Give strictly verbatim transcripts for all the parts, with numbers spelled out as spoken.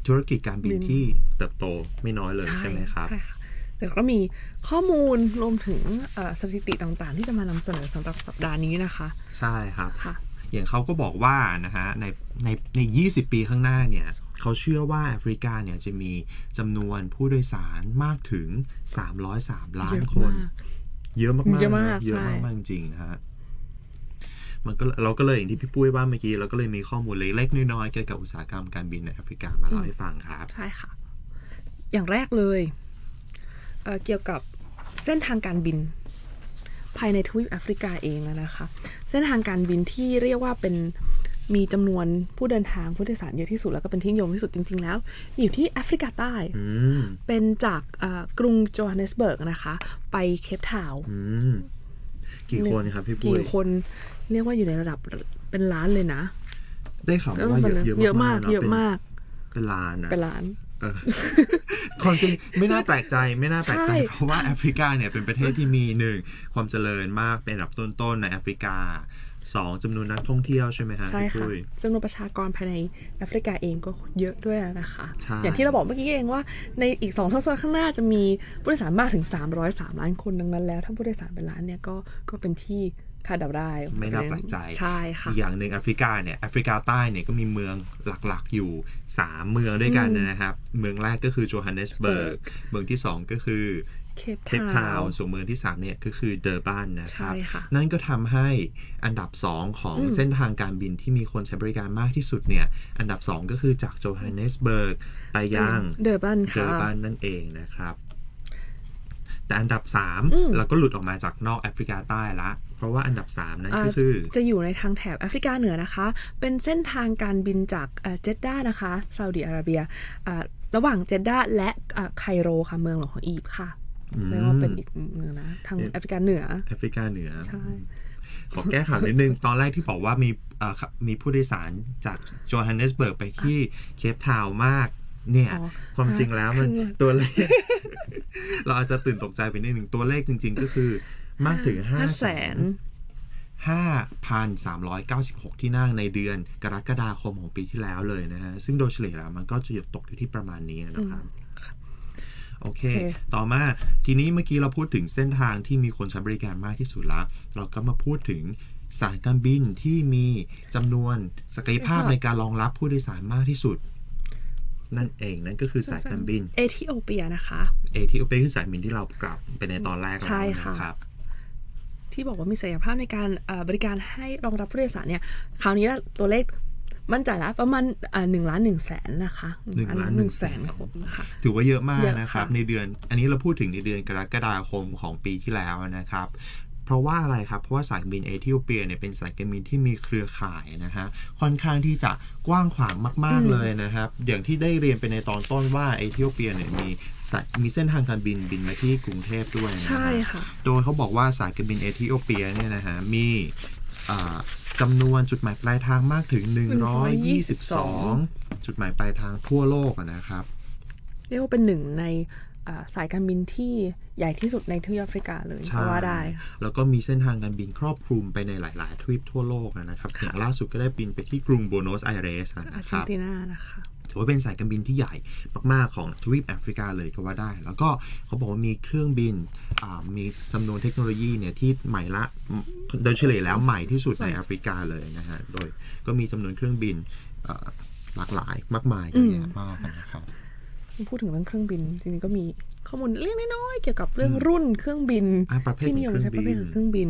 ธุรกิจการบินที่เติบโตไม่น้อยเลยใช่ไหมครับใช่ค่ะแต่ก็มีข้อมูลรวมถึงสถิติต่างๆที่จะมานำเสนอสำหรับสัปดาห์นี้นะคะใช่ครับค่ะอย่างเขาก็บอกว่านะฮะในในในยี่สิบปีข้างหน้าเนี่ยเขาเชื่อว่าแอฟริกาเนี่ยจะมีจำนวนผู้โดยสารมากถึงสามร้อยสามล้านคนเยอะมากๆเยอะมากเยอะมากจริงๆนะฮะมันก็เราก็เลยอย่างที่พี่ปุ้ยว่าเมื่อกี้เราก็เลยมีข้อมูลเล็กๆน้อยๆเกี่ยวกับอุตสาหกรรมการบินในแอฟริกามาเล่าให้ฟังครับใช่ค่ะอย่างแรกเลยเอ่อเกี่ยวกับเส้นทางการบินภายในทวีปแอฟริกาเองนะคะเส้นทางการบินที่เรียกว่าเป็นมีจำนวนผู้เดินทางผู้โดยสารเยอะที่สุดแล้วก็เป็นที่นิยมที่สุดจริงๆแล้วอยู่ที่แอฟริกาใต้เป็นจากกรุงโจฮันเนสเบิร์กนะคะไปเคปทาวน์กี่คนครับพี่ปุ้ยกี่คนเรียกว่าอยู่ในระดับเป็นล้านเลยนะได้ข่าวว่าเยอะเยอะมากเยอะมากเป็นล้านนะเป็นล้านความจริงไม่น่าแปลกใจไม่น่าแปลกใจเพราะว่าแอฟริกาเนี่ยเป็นประเทศที่มีหนึ่งความเจริญมากเป็นอันดับต้นๆในแอฟริกาสองจำนวนนักท่องเที่ยวใช่ไหมฮะใช่ค่ะจำนวนประชากรภายในแอฟริกาเองก็เยอะด้วยนะคะอย่างที่เราบอกเมื่อกี้เองว่าในอีกสองทศวรรษข้างหน้าจะมีผู้โดยสารมากถึงสามร้อยสามล้านคนดังนั้นแล้วถ้าผู้โดยสารเป็นล้านเนี่ยก็ก็เป็นที่คาดเดาได้ไม่น่าแปลกใจใช่ค่ะอีกอย่างหนึ่งแอฟริกาเนี่ยแอฟริกาใต้เนี่ยก็มีเมืองหลักๆอยู่สามเมืองด้วยกันนะครับเมืองแรกก็คือโจฮันเนสเบิร์กเมืองที่สองก็คือเคปทาวน์ส่วนเมืองที่สามเนี่ยก็คือเดอร์บันนะครับนั่นก็ทำให้อันดับสองของเส้นทางการบินที่มีคนใช้บริการมากที่สุดเนี่ยอันดับสองก็คือจากโจฮันเนสเบิร์กไปยังเดอร์บันค่ะเดอร์บันนั่นเองนะครับแต่อันดับสามเราก็หลุดออกมาจากนอกแอฟริกาใต้ละเพราะว่าอันดับสามนั้นก็คือจะอยู่ในทางแถบแอฟริกาเหนือนะคะเป็นเส้นทางการบินจากเจดดานะคะซาอุดิอาระเบียระหว่างเจดดาและไคโรค่ะเมืองหลวงของอียิปต์ค่ะเรียกว่าเป็นอีกเมืองนะทางแอฟริกาเหนือแอฟริกาเหนือใช่ขอแก้ข่าวนิดนึงตอนแรกที่บอกว่ามีมีผู้โดยสารจากโจฮันเนสเบิร์กไปที่เคปทาวน์มากเนี่ยความจริงแล้วมันตัวเลขเราอาจจะตื่นตกใจไปนิดนึงตัวเลขจริงๆก็คือมากถึงห้าแสนห้าพันสามร้อยเก้าสิบหกที่นั่งในเดือนกรกฎาคมของปีที่แล้วเลยนะฮะซึ่งโดยเฉลี่ยแล้วมันก็จะหยุดตกอยู่ที่ประมาณนี้นะครับโอเคต่อมาทีนี้เมื่อกี้เราพูดถึงเส้นทางที่มีคนใช้บริการมากที่สุดแล้วเราก็มาพูดถึงสายการบินที่มีจำนวนศักยภาพในการรองรับผู้โดยสารมากที่สุดนั่นเองนั่นก็คือสายการบินเอธิโอเปียนะคะเอธิโอเปียคือสายบินที่เรากลับไปในตอนแรกแล้วนะครับที่บอกว่ามีศักยภาพในการบริการให้รองรับผู้โดยสารเนี่ยคราวนี้ตัวเลขมั่นใจแล้วประมาณหนึ่งล้านหนึ่งแสนนะคะหนึ่งล้านหนึ่งแสนคนถือว่าเยอะมากนะครับในเดือนอันนี้เราพูดถึงในเดือนกรกฎาคมของปีที่แล้วนะครับเพราะว่าอะไรครับเพราะว่าสายการบินเอธิโอเปียเนี่ยเป็นสายการบินที่มีเครือข่ายนะฮะค่อนข้างที่จะกว้างขวางมากๆเลยนะครับอย่างที่ได้เรียนไปในตอนต้นว่าเอธิโอเปียเนี่ยมีมีเส้นทางการบินบินมาที่กรุงเทพด้วยนะฮะใช่ค่ะโดยเขาบอกว่าสายการบินเอธิโอเปียเนี่ยนะฮะมีจำนวนจุดหมายปลายทางมากถึงหนึ่งร้อยยี่สิบสองจุดหมายปลายทางทั่วโลกนะครับเรียกว่าเป็นหนึ่งในสายการบินที่ใหญ่ที่สุดในทวีปแอฟริกาเลยก็ว่าได้แล้วก็มีเส้นทางการบินครอบคลุมไปในหลายๆทวีปทั่วโลกนะครับอย่างล่าสุดก็ได้บินไปที่กรุงโบโนสไอเรสนะครับอาร์เจนตินานะคะถือว่าเป็นสายการบินที่ใหญ่มากๆของทวีปแอฟริกาเลยก็ว่าได้แล้วก็เขาบอกว่ามีเครื่องบินมีจำนวนเทคโนโลยีเนี่ยที่ใหม่ละโดยเฉลี่ยแล้วใหม่ที่สุดในแอฟริกาเลยนะฮะโดยก็มีจำนวนเครื่องบินหลากหลายมากมายเยอะแยะมากนะครับพูดถึงเรื่องเครื่องบินจริงๆก็มีข้อมูลเล็กน้อยๆเกี่ยวกับเรื่องรุ่นเครื่องบินที่นิยมใช้ประเภทเครื่องบิน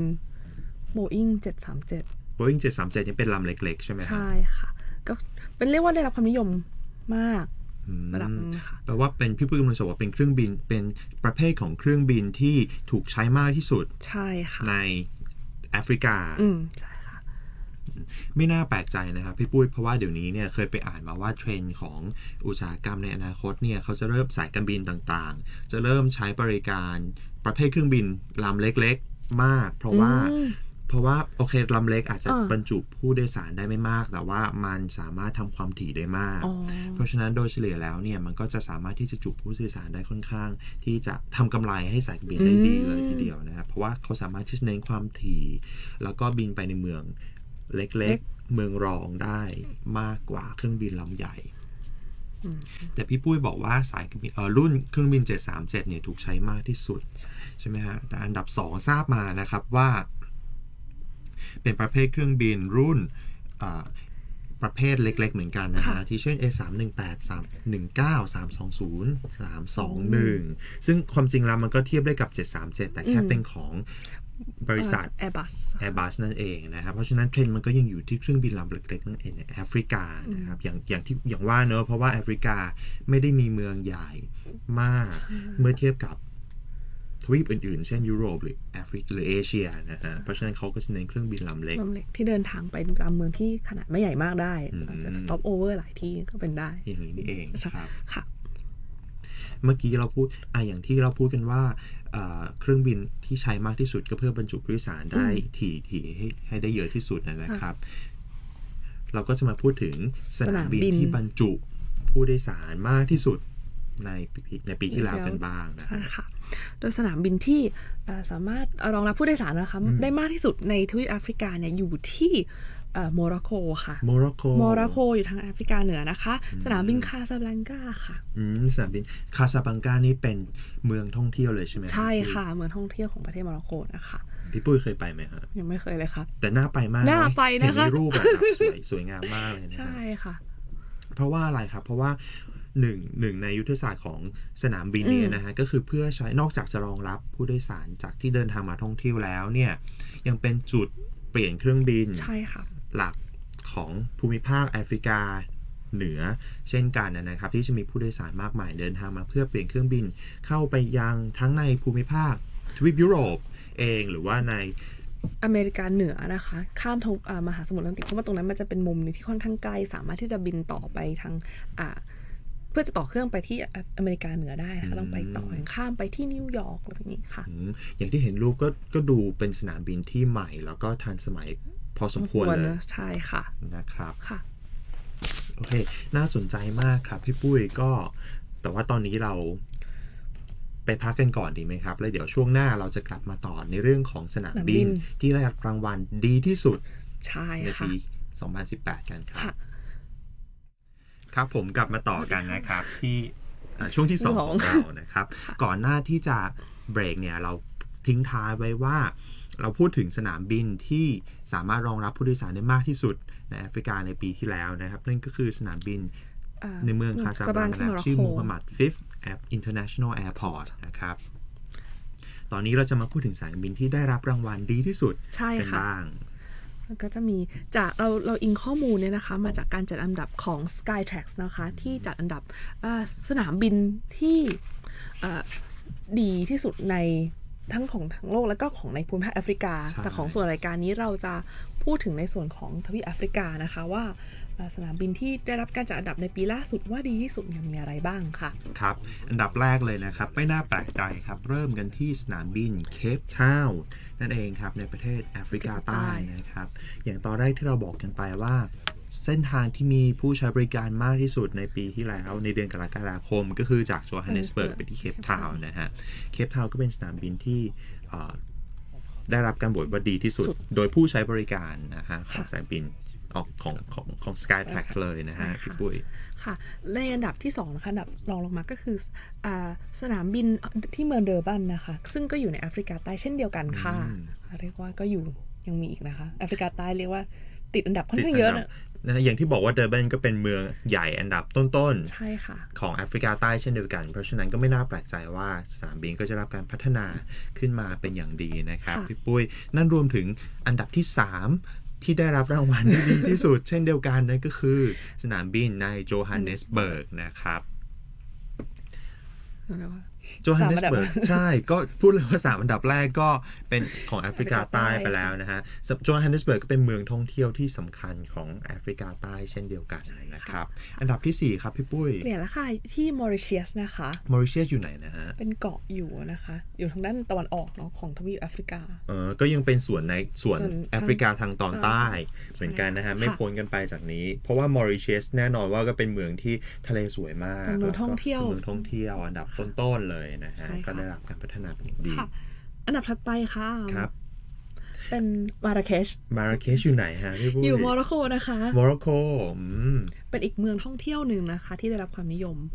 Boeing เจ็ดสามเจ็ด Boeing เจ็ดสามเจ็ดนี่เป็นลำเล็กๆใช่ไหมใช่ค่ะก็เป็นเรียกว่าได้รับความนิยมมากระดับนึงค่ะแปลว่าเป็นพี่ปุ้ยกำลังจะบอกว่าเป็นเครื่องบินเป็นประเภทของเครื่องบินที่ถูกใช้มากที่สุดใช่ค่ะในแอฟริกาอืมใช่ไม่น่าแปลกใจนะครับพี่ปุ้ยเพราะว่าเดี๋ยวนี้เนี่ยเคยไปอ่านมาว่าเทรนด์ของอุตสาหกรรมในอนาคตเนี่ยเขาจะเริ่มสายการบินต่างๆจะเริ่มใช้บริการประเภทเครื่องบินลำเล็กๆมากเพราะว่าเพราะว่าโอเคลำเล็กอาจจะบรรจุผู้โดยสารได้ไม่มากแต่ว่ามันสามารถทำความถี่ได้มากเพราะฉะนั้นโดยเฉลี่ยแล้วเนี่ยมันก็จะสามารถที่จะจุผู้โดยสารได้ค่อนข้างที่จะทำกำไรให้สายการบินได้ดีเลยทีเดียวนะครับเพราะว่าเขาสามารถที่จะเน้นความถี่แล้วก็บินไปในเมืองเล็กๆเมืองรองได้มากกว่าเครื่องบินลำใหญ่แต่พี่ปุ้ยบอกว่าสายเอ่อรุ่นเครื่องบินเจ็ดสามเจ็ดเนี่ยถูกใช้มากที่สุดใช่ไหมฮะแต่อันดับสองทราบมานะครับว่าเป็นประเภทเครื่องบินรุ่นประเภทเล็กๆเหมือนกันนะฮะที่เช่น เอ สามหนึ่งแปด สามหนึ่งเก้า สามสองศูนย์ สามสองหนึ่ง ซึ่งความจริงแล้วมันก็เทียบได้กับเจ็ดสามเจ็ดแต่แค่เป็นของบริษัท Airbus Airbus นั่นเองนะครับเพราะฉะนั้นเทรนด์มันก็ยังอยู่ที่เครื่องบินลำเล็กๆนั่นเองในแอฟริกานะครับอย่างอย่างที่อย่างว่าเนอะเพราะว่าแอฟริกาไม่ได้มีเมืองใหญ่มากเมื่อเทียบกับทวีปอื่นๆเช่นยุโรปหรือแอฟริกาหรือเอเชียนะฮะเพราะฉะนั้นเขาก็จะเน้นเครื่องบินลำเล็กลำเล็กที่เดินทางไปตามเมืองที่ขนาดไม่ใหญ่มากได้อาจจะ stop over หลายที่ก็เป็นได้อย่างนี้นี่เองครับค่ะเมื่อกี้เราพูดอ่ะอย่างที่เราพูดกันว่าเครื่องบินที่ใช้มากที่สุดก็เพื่อบรรจุผู้โดยสารได้ถี่ถี่ให้ให้ได้เยอะที่สุดนะครับเราก็จะมาพูดถึงสนามบินที่บรรจุผู้โดยสารมากที่สุดในในปีที่แล้วกันบ้างนะค่ะโดยสนามบินที่สามารถรองรับผู้โดยสารนะคะได้มากที่สุดในทวีปแอฟริกาเนี่ยอยู่ที่โมร็อกโกค่ะโมร็อกโกโมร็อกโกอยู่ทางแอฟริกาเหนือนะคะสนามบินคาซาบลังกาค่ะอืมสนามบินคาซาบลังกานี่เป็นเมืองท่องเที่ยวเลยใช่ไหมใช่ค่ะเมืองท่องเที่ยวของประเทศโมร็อกโกนะคะพี่ปุ้ยเคยไปไหมครับยังไม่เคยเลยค่ะแต่น่าไปมากน่าไปนะคะเห็นในรูปแบบสวยสวยงามมากเลยนะใช่ค่ะเพราะว่าอะไรครับเพราะว่าหนึ่งหนึ่งในยุทธศาสตร์ของสนามบินนี้นะฮะก็คือเพื่อใช้นอกจากจะรองรับผู้โดยสารจากที่เดินทางมาท่องเที่ยวแล้วเนี่ยยังเป็นจุดเปลี่ยนเครื่องบินใช่ค่ะหลักของภูมิภาคแอฟริกาเหนือเช่นกันนะครับที่จะมีผู้โดยสารมากมายเดินทางมาเพื่อเปลี่ยนเครื่องบินเข้าไปยังทั้งในภูมิภาคทวีปยุโรปเองหรือว่าในอเมริกาเหนือนะคะข้ามทงมหาสมุทรแอตแลนติกเพราะว่าตรงนั้นมันจะเป็นมุมนึงที่ค่อนข้างไกลสามารถที่จะบินต่อไปทางอ่าเพื่อจะต่อเครื่องไปที่อเมริกาเหนือได้นะคะต้องไปต่อข้ามไปที่นิวยอร์กอะไรอย่างนี้ค่ะอ, อย่างที่เห็นรูปก็ก็ดูเป็นสนามบินที่ใหม่แล้วก็ทันสมัยพอสมควรเลยใช่ค่ะนะครับค่ะโอเคน่าสนใจมากครับพี่ปุ้ยก็แต่ว่าตอนนี้เราไปพักกันก่อนดีไหมครับแล้วเดี๋ยวช่วงหน้าเราจะกลับมาต่อในเรื่องของสนามบินที่ได้รับรางวัลดีที่สุดในปีสองพันสิบแปดกันครับครับผมกลับมาต่อกันนะครับที่ช่วงที่สองของเรานะครับก่อนหน้าที่จะเบรกเนี่ยเราทิ้งท้ายไว้ว่าเราพูดถึงสนามบินที่สามารถรองรับผู้โดยสารได้มากที่สุดในแอฟริกาในปีที่แล้วนะครับนั่นก็คือสนามบินในเมืองคาซาบลังกาชื่อมูฮัมหมัด Fifth International Airport นะครับตอนนี้เราจะมาพูดถึงสนามบินที่ได้รับรางวัลดีที่สุดกันบ้างก็จะมีจากเราเราอิงข้อมูลเนี่ยนะคะมาจากการจัดอันดับของ Skytrax นะคะที่จัดอันดับสนามบินที่ดีที่สุดในทั้งของทั้งโลกและก็ของในภูมิภาคแอฟริกาแต่ของส่วนรายการนี้เราจะพูดถึงในส่วนของทวีปแอฟริกานะคะว่าสนามบินที่ได้รับการจัดอันดับในปีล่าสุดว่าดีที่สุดมีอะไรบ้างค่ะครับอันดับแรกเลยนะครับไม่น่าแปลกใจครับเริ่มกันที่สนามบินเคปทาวน์นั่นเองครับในประเทศแอฟริกาใต้นะครับอย่างตอนแรกที่เราบอกกันไปว่าเส้นทางที่มีผู้ใช้บริการมากที่สุดในปีที่แล้วในเดือนกรกฎาคมก็คือจากโจฮันเนสเบิร์กไปที่เคปทาวน์นะฮะเคปทาวน์ก็เป็นสนามบินที่ได้รับการโหวตว่าดีที่สุดโดยผู้ใช้บริการนะฮะของสายบินของของของ Skytrax เลยนะฮะพี่ปุ้ยค่ะในอันดับที่สองนะคะอันดับรองลงมาก็คืออ่าสนามบินที่เมืองเดอร์บันนะคะซึ่งก็อยู่ในแอฟริกาใต้เช่นเดียวกันค่ะเรียกว่าก็อยู่ยังมีอีกนะคะแอฟริกาใต้เรียกว่าติดอันดับค่อนข้างเยอะนะนะอย่างที่บอกว่าเดอร์บันก็เป็นเมืองใหญ่อันดับต้นๆใช่ค่ะของแอฟริกาใต้เช่นเดียวกันเพราะฉะนั้นก็ไม่น่าแปลกใจว่าสนามบินก็จะรับการพัฒนาขึ้นมาเป็นอย่างดีนะครับพี่ปุ้ยนั่นรวมถึงอันดับที่สามที่ได้รับรางวัลที่ดีที่สุดเช่นเดียวกันนั่นก็คือสนามบินในโจฮันเนสเบิร์กนะครับโจฮันเนสเบิร์กใช่ก็พูดเลยว่าสามอันดับแรกก็เป็นของแอฟริกาใต้ไปแล้วนะฮะโจฮันเนสเบิร์กก็เป็นเมืองท่องเที่ยวที่สำคัญของแอฟริกาใต้เช่นเดียวกันนะครับอันดับที่สี่ครับพี่ปุ้ยเปลี่ยนแล้วค่ะที่มอริเชียสนะคะมอริเชียสอยู่ไหนนะฮะเป็นเกาะอยู่นะคะอยู่ทางด้านตะวันออกเนาะของทวีปแอฟริกาเออก็ยังเป็นส่วนในส่วนแอฟริกาทางตอนใต้เหมือนกันนะฮะไม่พ้นกันไปจากนี้เพราะว่ามอริเชียสแน่นอนว่าก็เป็นเมืองที่ทะเลสวยมากเมืองท่องเที่ยวเมืองท่องเที่ยวอันดับต้นๆเลยนะฮะก็ได้รับการพัฒนาเป็นอย่างดีอันดับถัดไปค่ะครับเป็นมาราเคชมาราเคชอยู่ไหนฮะพี่ปุ้ยอยู่โมร็อกโกนะคะโมร็อกโกอืมเป็นอีกเมืองท่องเที่ยวหนึ่งนะคะที่ได้รับความนิยม